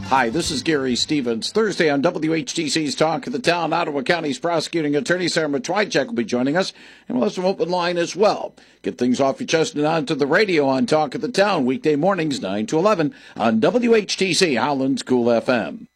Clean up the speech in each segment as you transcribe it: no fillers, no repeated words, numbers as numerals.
Hi, this is Gary Stevens. Thursday on WHTC's Talk of the Town, Ottawa County's prosecuting attorney Sarah Matwychak will be joining us, and we'll have some open line as well. Get things off your chest and onto the radio on Talk of the Town, weekday mornings 9 to 11 on WHTC, Howland's Cool FM.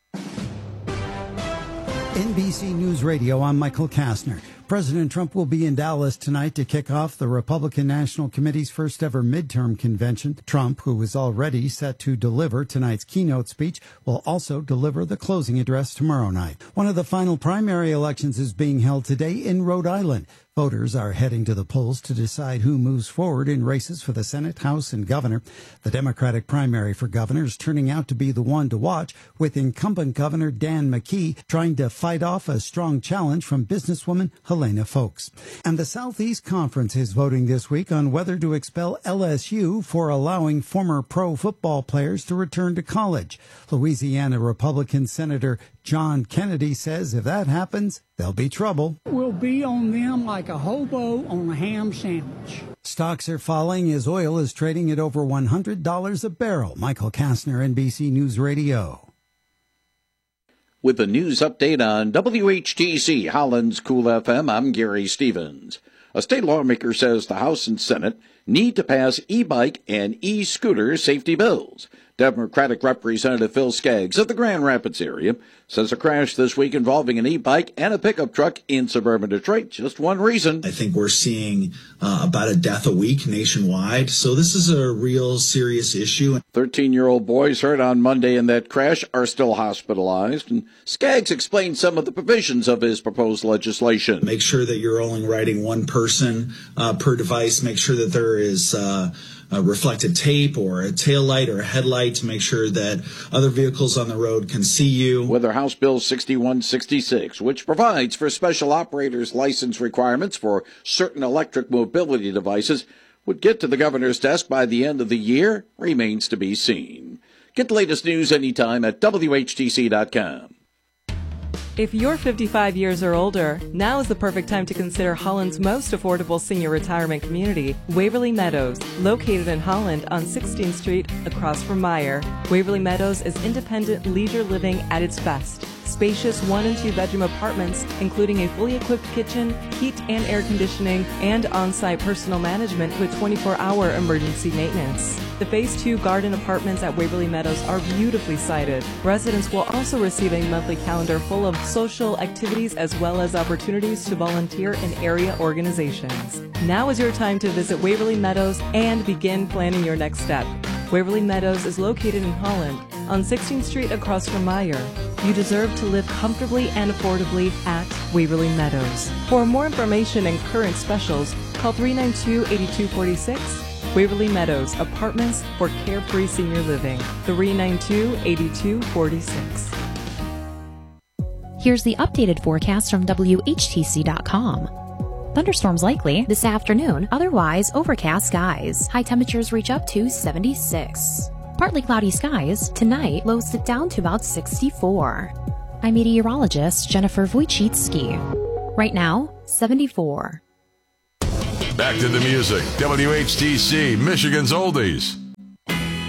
NBC News Radio, I'm Michael Kastner. President Trump will be in Dallas tonight to kick off the Republican National Committee's first ever midterm convention. Trump, who is already set to deliver tonight's keynote speech, will also deliver the closing address tomorrow night. One of the final primary elections is being held today in Rhode Island. Voters are heading to the polls to decide who moves forward in races for the Senate, House, and governor. The Democratic primary for governor is turning out to be the one to watch, with incumbent Governor Dan McKee trying to fight off a strong challenge from businesswoman Helena Foulkes. And the Southeast Conference is voting this week on whether to expel LSU for allowing former pro football players to return to college. Louisiana Republican Senator John Kennedy says if that happens, there'll be trouble. We'll be on them like a hobo on a ham sandwich. Stocks are falling as oil is trading at over $100 a barrel. Michael Kastner, NBC News Radio. With a news update on WHTC, Holland's Cool FM, I'm Gary Stevens. A state lawmaker says the House and Senate need to pass e-bike and e-scooter safety bills. Democratic Representative Phil Skaggs of the Grand Rapids area says a crash this week involving an e-bike and a pickup truck in suburban Detroit, just one reason. I think we're seeing about a death a week nationwide, so this is a real serious issue. 13-year-old boys hurt on Monday in that crash are still hospitalized, and Skaggs explained some of the provisions of his proposed legislation. Make sure that you're only riding one person per device. Make sure that there is a reflective tape or a tail light or a headlight to make sure that other vehicles on the road can see you. Whether House Bill 6166, which provides for special operators license requirements for certain electric mobility devices, would get to the governor's desk by the end of the year, remains to be seen. Get the latest news anytime at WHTC.com. If you're 55 years or older, now is the perfect time to consider Holland's most affordable senior retirement community, Waverly Meadows, located in Holland on 16th Street across from Meyer. Waverly Meadows is independent leisure living at its best. Spacious 1- and 2-bedroom apartments, including a fully equipped kitchen, heat and air conditioning, and on-site personal management with 24-hour emergency maintenance. The Phase 2 garden apartments at Waverly Meadows are beautifully sited. Residents will also receive a monthly calendar full of social activities as well as opportunities to volunteer in area organizations. Now is your time to visit Waverly Meadows and begin planning your next step. Waverly Meadows is located in Holland on 16th Street across from Meyer. You deserve to live comfortably and affordably at Waverly Meadows. For more information and current specials, call 392-8246. Waverly Meadows, apartments for carefree senior living. 392-8246. Here's the updated forecast from WHTC.com. Thunderstorms likely this afternoon, otherwise overcast skies. High temperatures reach up to 76. Partly cloudy skies. Tonight, lows sit down to about 64. I'm meteorologist Jennifer Wojcicki. Right now, 74. Back to the music. WHTC, Michigan's Oldies.